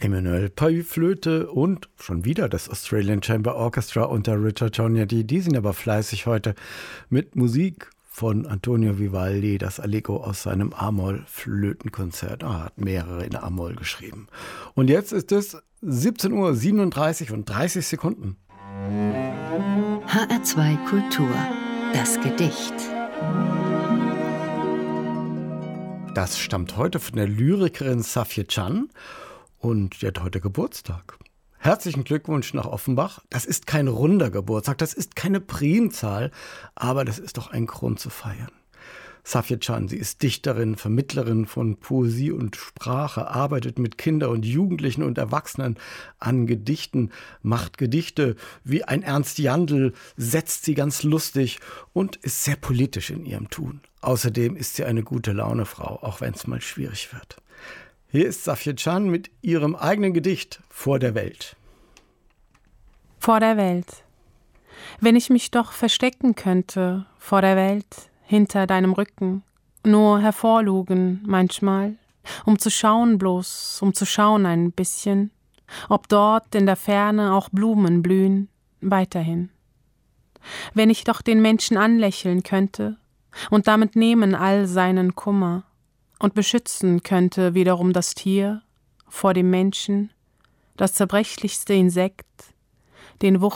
Emmanuel Payet Flöte und schon wieder das Australian Chamber Orchestra unter Richard Joniati. Die sind aber fleißig heute mit Musik von Antonio Vivaldi, das Allegro aus seinem A-Moll-Flötenkonzert. Er hat mehrere in A-Moll geschrieben. Und jetzt ist es 17:37 und 30 Sekunden. HR2 Kultur, das Gedicht. Das stammt heute von der Lyrikerin Safie Can und die hat heute Geburtstag. Herzlichen Glückwunsch nach Offenbach. Das ist kein runder Geburtstag, das ist keine Primzahl, aber das ist doch ein Grund zu feiern. Safie Can, sie ist Dichterin, Vermittlerin von Poesie und Sprache, arbeitet mit Kindern und Jugendlichen und Erwachsenen an Gedichten, macht Gedichte wie ein Ernst Jandl, setzt sie ganz lustig und ist sehr politisch in ihrem Tun. Außerdem ist sie eine gute Laune-Frau, auch wenn es mal schwierig wird. Hier ist Safie Can mit ihrem eigenen Gedicht Vor der Welt. Vor der Welt. Wenn ich mich doch verstecken könnte, vor der Welt, hinter deinem Rücken, nur hervorlugen manchmal, um zu schauen bloß, um zu schauen ein bisschen, ob dort in der Ferne auch Blumen blühen, weiterhin. Wenn ich doch den Menschen anlächeln könnte und damit nehmen all seinen Kummer und beschützen könnte wiederum das Tier vor dem Menschen, das zerbrechlichste Insekt, den